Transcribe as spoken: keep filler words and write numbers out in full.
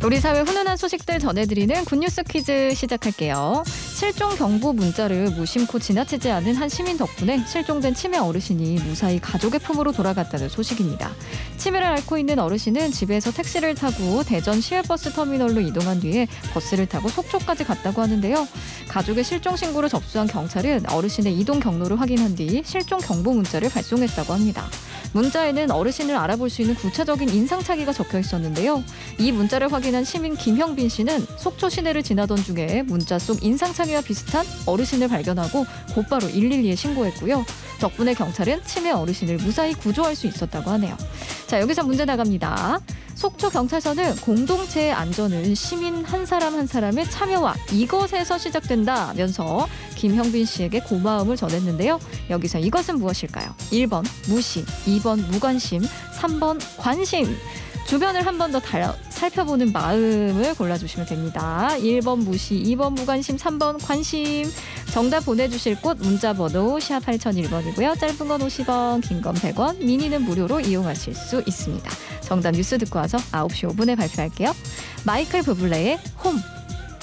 우리 사회 훈훈한 소식들 전해드리는 굿뉴스 퀴즈 시작할게요. 실종 경보 문자를 무심코 지나치지 않은 한 시민 덕분에 실종된 치매 어르신이 무사히 가족의 품으로 돌아갔다는 소식입니다. 치매를 앓고 있는 어르신은 집에서 택시를 타고 대전 시외버스 터미널로 이동한 뒤에 버스를 타고 속초까지 갔다고 하는데요. 가족의 실종 신고를 접수한 경찰은 어르신의 이동 경로를 확인한 뒤 실종 경보 문자를 발송했다고 합니다. 문자에는 어르신을 알아볼 수 있는 구체적인 인상착의가 적혀 있었는데요. 이 문자를 확인한 시민 김형빈 씨는 속초 시내를 지나던 중에 문자 속 인상착의와 비슷한 어르신을 발견하고 곧바로 일일이에 신고했고요. 덕분에 경찰은 치매 어르신을 무사히 구조할 수 있었다고 하네요. 자, 여기서 문제 나갑니다. 속초 경찰서는 공동체의 안전은 시민 한 사람 한 사람의 참여와 이것에서 시작된다면서 김형빈 씨에게 고마움을 전했는데요. 여기서 이것은 무엇일까요? 일 번 무시, 이 번 무관심, 삼 번 관심. 주변을 한 번 더 살펴보는 마음을 골라주시면 됩니다. 일 번 무시, 이 번 무관심, 삼 번 관심. 정답 보내주실 곳 문자번호 샵 팔공공일 번이고요. 짧은 건 오십 원, 긴 건 백 원, 미니는 무료로 이용하실 수 있습니다. 정답 뉴스 듣고 와서 아홉 시 오 분에 발표할게요. 마이클 부블레의 홈.